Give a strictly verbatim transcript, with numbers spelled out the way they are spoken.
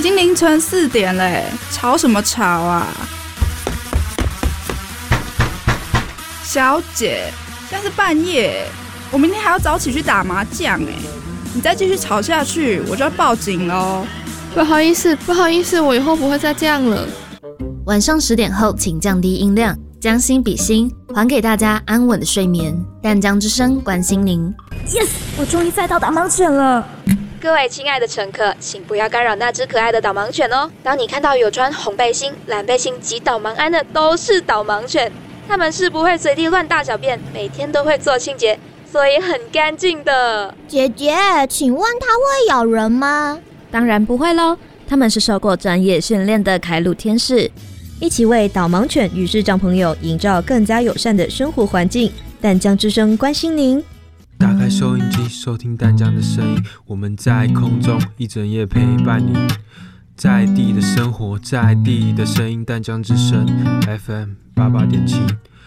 经凌晨四点嘞，吵什么吵啊？小姐，现在是半夜，我明天还要早起去打麻将哎，你再继续吵下去，我就要报警喽。 不好意思，不好意思，我以后不会再这样了。 晚上十点后，请降低音量，将心比心，还给大家安稳的睡眠。淡江之声关心您。 Yes， 我终于载到导盲犬了。 各位亲爱的乘客，请不要干扰那只可爱的导盲犬哦。当你看到有穿红背心、蓝背心及导盲鞍的，都是导盲犬。它们是不会随地乱大小便，每天都会做清洁，所以很干净的。 姐姐，请问它会咬人吗？ 当然不会咯，它们是受过专业训练的开路天使，一起为导盲犬与视障朋友营造更加友善的生活环境。淡江之声关心您。 打开收音机，收听淡江的声音，我们在空中一整夜陪伴你，在地的生活，在地的声音，淡江之声 F M 八八点七。